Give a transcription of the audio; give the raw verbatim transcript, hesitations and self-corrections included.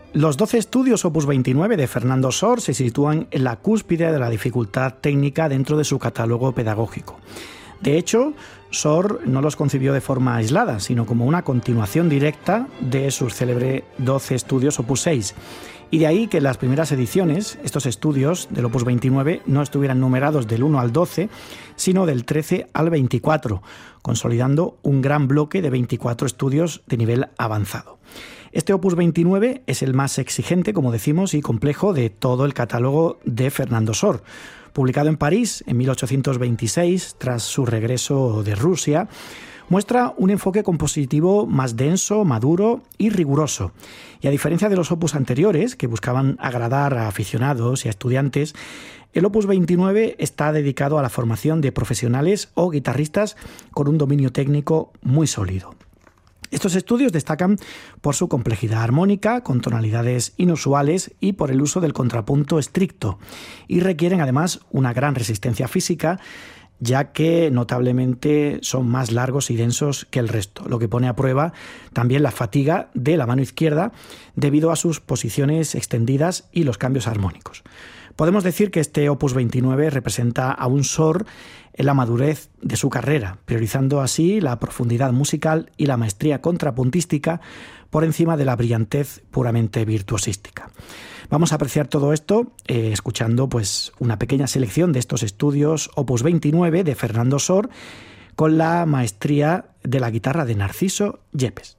Los doce estudios opus veintinueve de Fernando Sor se sitúan en la cúspide de la dificultad técnica dentro de su catálogo pedagógico. De hecho, Sor no los concibió de forma aislada, sino como una continuación directa de sus célebres doce estudios opus seis. Y de ahí que en las primeras ediciones, estos estudios del opus veintinueve no estuvieran numerados del uno al doce, sino del trece al veinticuatro, consolidando un gran bloque de veinticuatro estudios de nivel avanzado. Este opus veintinueve es el más exigente, como decimos, y complejo de todo el catálogo de Fernando Sor. Publicado en París en mil ochocientos veintiséis, tras su regreso de Rusia, muestra un enfoque compositivo más denso, maduro y riguroso. Y a diferencia de los opus anteriores, que buscaban agradar a aficionados y a estudiantes, el opus veintinueve está dedicado a la formación de profesionales o guitarristas con un dominio técnico muy sólido. Estos estudios destacan por su complejidad armónica, con tonalidades inusuales y por el uso del contrapunto estricto, y requieren además una gran resistencia física, ya que notablemente son más largos y densos que el resto, lo que pone a prueba también la fatiga de la mano izquierda debido a sus posiciones extendidas y los cambios armónicos. Podemos decir que este opus veintinueve representa a un Sor en la madurez de su carrera, priorizando así la profundidad musical y la maestría contrapuntística por encima de la brillantez puramente virtuosística. Vamos a apreciar todo esto eh, escuchando pues, una pequeña selección de estos estudios opus veintinueve de Fernando Sor con la maestría de la guitarra de Narciso Yepes.